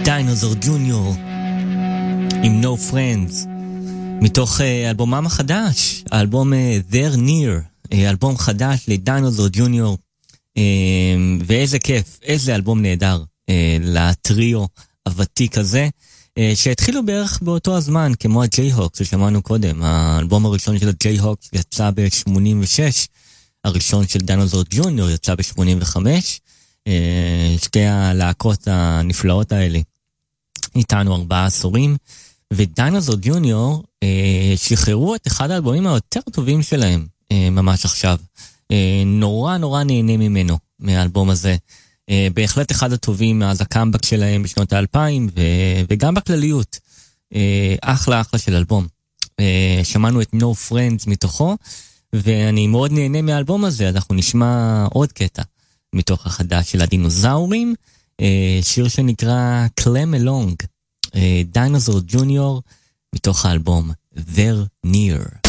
דיינוזור ג'וניור עם No Friends מתוך אלבומם החדש, האלבום They're Near, אלבום חדש לדיינוזור ג'וניור, ואיזה כיף, איזה אלבום נהדר לטריו הוותיק הזה, שהתחילו בערך באותו הזמן כמו הג'יי-הוקס ששמענו קודם. האלבום הראשון של הג'יי-הוקס יצא ב-86, הראשון של דיינוזור ג'וניור יצא ב-85, שתי הלהקות הנפלאות האלה איתנו 4 עשורים, ודיינוזור ג'וניור שחררו את אחד האלבומים היותר טובים שלהם ממש עכשיו. נורא נהנה ממנו, מהאלבום הזה. בהחלט אחד הטובים מאז הקאמבק שלהם בשנות ה-2000, וגם בכלליות. אחלה של אלבום. שמענו את No Friends מתוכו, ואני מאוד נהנה מהאלבום הזה, אז אנחנו נשמע עוד קטע מתוך החדש של הדינוזאורים, שיר שנקרא Clam Along, דיינוזור ג'וניור מתוך האלבום They're Near.